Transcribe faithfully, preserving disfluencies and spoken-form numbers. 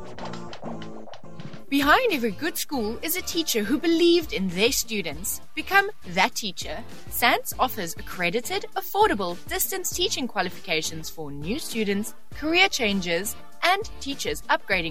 Behind every good school is a teacher who believed in their students. Become that teacher. S A N T S offers accredited, affordable distance teaching qualifications for new students, career changers, and teachers upgrading